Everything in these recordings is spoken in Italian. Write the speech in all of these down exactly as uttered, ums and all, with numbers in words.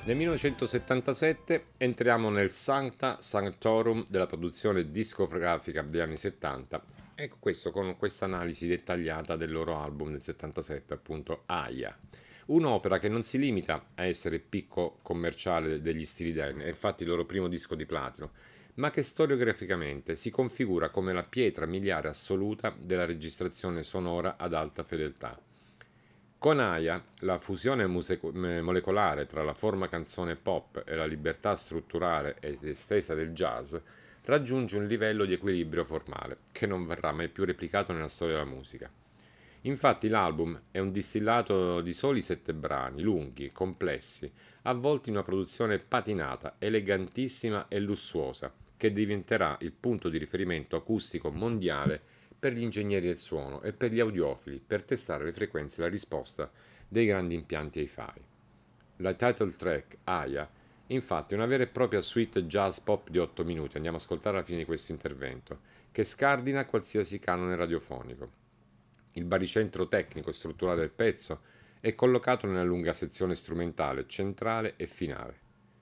Nel millenovecentosettantasette entriamo nel Sancta Sanctorum della produzione discografica degli anni settanta, e questo con questa analisi dettagliata del loro album del settantasette, appunto Aya. Un'opera che non si limita a essere il picco commerciale degli Steely Dan, è infatti il loro primo disco di platino, ma che storiograficamente si configura come la pietra miliare assoluta della registrazione sonora ad alta fedeltà. Con Aya, la fusione museco- eh, molecolare tra la forma canzone pop e la libertà strutturale ed estesa del jazz raggiunge un livello di equilibrio formale che non verrà mai più replicato nella storia della musica. Infatti l'album è un distillato di soli sette brani, lunghi, complessi, avvolti in una produzione patinata, elegantissima e lussuosa, che diventerà il punto di riferimento acustico mondiale per gli ingegneri del suono e per gli audiofili per testare le frequenze e la risposta dei grandi impianti hi-fi. La title track, Aya, infatti è una vera e propria suite jazz pop di otto minuti, andiamo ad ascoltare alla fine di questo intervento, che scardina qualsiasi canone radiofonico. Il baricentro tecnico e strutturale del pezzo è collocato nella lunga sezione strumentale centrale e finale.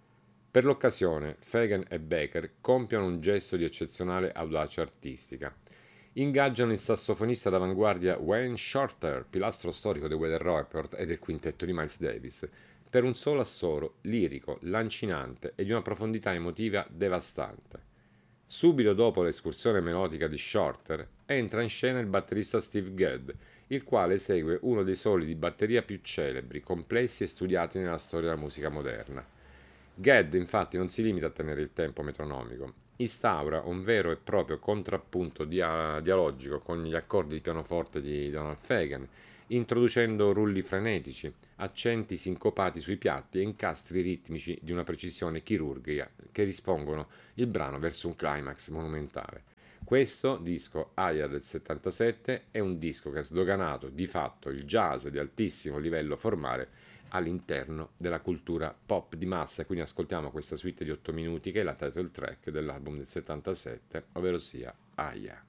Per l'occasione, Fagen e Baker compiono un gesto di eccezionale audacia artistica. Ingaggiano il sassofonista d'avanguardia Wayne Shorter, pilastro storico del Weather Report e del quintetto di Miles Davis, per un solo assolo lirico, lancinante e di una profondità emotiva devastante. Subito dopo l'escursione melodica di Shorter, entra in scena il batterista Steve Gadd, il quale esegue uno dei soli di batteria più celebri, complessi e studiati nella storia della musica moderna. Gadd infatti non si limita a tenere il tempo metronomico, instaura un vero e proprio contrappunto dia- dialogico con gli accordi di pianoforte di Donald Fagen, introducendo rulli frenetici, accenti sincopati sui piatti e incastri ritmici di una precisione chirurgica che rispongono il brano verso un climax monumentale. Questo disco, Aya del settantasette, è un disco che ha sdoganato di fatto il jazz di altissimo livello formale all'interno della cultura pop di massa. Quindi ascoltiamo questa suite di otto minuti che è la title track dell'album del settantasette, ovvero sia Aya.